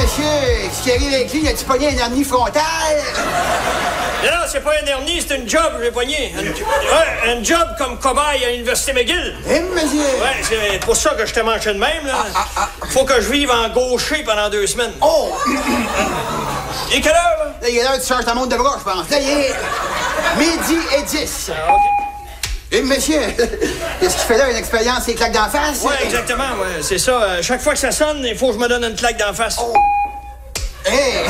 monsieur, ce qui arrive avec lui, il a-tu pogné un hernie frontale? Non, c'est pas un hernie, c'est une job, j'ai pogné. Un job comme cobaye à l'Université McGill. Eh, monsieur? Ouais, c'est pour ça que je t'ai manché de même, là. Faut que je vive en gaucher pendant 2 semaines. Oh! Il est quelle heure, là? Là, il est l'heure que tu changes ta montre de bras, je pense. Là, il est 12h10. OK. Eh, monsieur, qu'est-ce qu'il fait là, une expérience, c'est claque d'en face? Ouais, exactement, ouais, c'est ça. Chaque fois que ça sonne, il faut que je me donne une claque d'en face. Oh. Hey!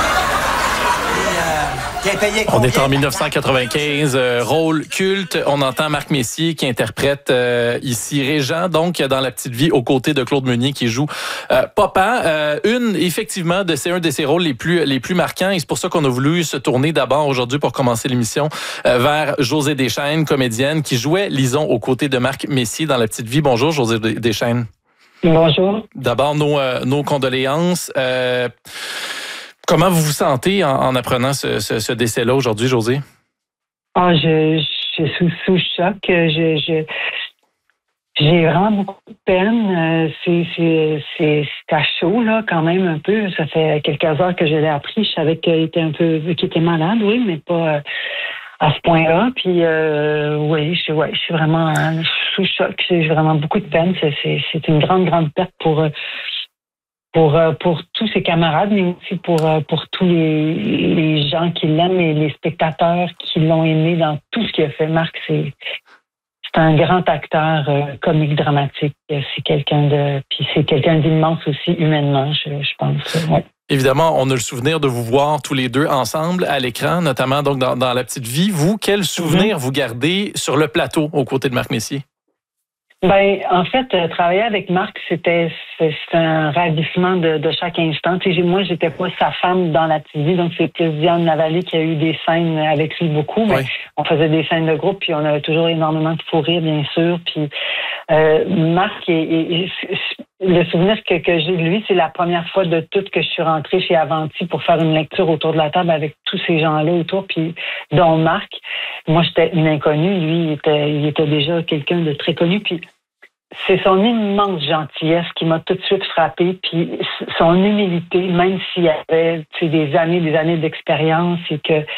On est en 1995, rôle culte. On entend Marc Messier qui interprète ici Régent, donc dans La Petite Vie, aux côtés de Claude Meunier qui joue Papa. Effectivement, c'est un de ses rôles les plus marquants et c'est pour ça qu'on a voulu se tourner d'abord aujourd'hui pour commencer l'émission vers Josée Deschênes, comédienne qui jouait Lison aux côtés de Marc Messier dans La Petite Vie. Bonjour Josée Deschênes. Bonjour. D'abord, nos condoléances. Comment vous vous sentez en apprenant ce décès-là aujourd'hui, Josée? Je suis sous choc. J'ai vraiment beaucoup de peine. C'est à chaud, là, quand même, un peu. Ça fait quelques heures que je l'ai appris. Je savais qu'il était malade, oui, mais pas à ce point-là. Puis, oui, je suis vraiment sous choc. J'ai vraiment beaucoup de peine. C'est une grande, grande perte pour tous ses camarades, mais aussi pour tous les gens qui l'aiment et les spectateurs qui l'ont aimé dans tout ce qu'il a fait. Marc, c'est un grand acteur comique dramatique. C'est quelqu'un d'immense aussi humainement, je pense. Ouais. Évidemment, on a le souvenir de vous voir tous les deux ensemble à l'écran, notamment donc dans La Petite Vie. Vous, quel souvenir vous gardez sur le plateau aux côtés de Marc Messier? Ben, en fait, travailler avec Marc, c'est un ravissement de chaque instant. Moi, j'étais pas sa femme dans La Petite Vie, donc c'est plus Diane Lavallée qui a eu des scènes avec lui beaucoup. Mais on faisait des scènes de groupe, puis on avait toujours énormément de fou rire, bien sûr. Puis Marc, le souvenir que j'ai de lui, c'est la première fois de tout que je suis rentrée chez Avanti pour faire une lecture autour de la table avec tous ces gens-là autour, puis dont Marc. Moi, j'étais une inconnue. Lui, il était déjà quelqu'un de très connu. Puis c'est son immense gentillesse qui m'a tout de suite frappée. Puis son humilité, même s'il y avait des années d'expérience et que